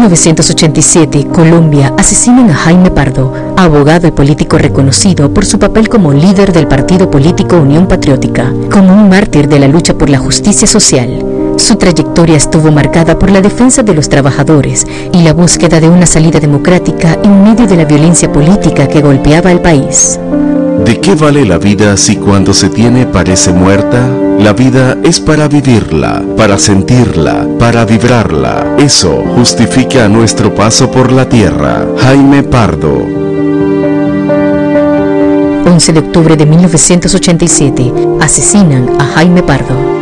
1987, Colombia, asesinan a Jaime Pardo, abogado y político reconocido por su papel como líder del partido político Unión Patriótica, como un mártir de la lucha por la justicia social. Su trayectoria estuvo marcada por la defensa de los trabajadores y la búsqueda de una salida democrática en medio de la violencia política que golpeaba al país. ¿De qué vale la vida si cuando se tiene parece muerta? La vida es para vivirla, para sentirla, para vibrarla. Eso justifica nuestro paso por la tierra. Jaime Pardo. 11 de octubre de 1987, asesinan a Jaime Pardo.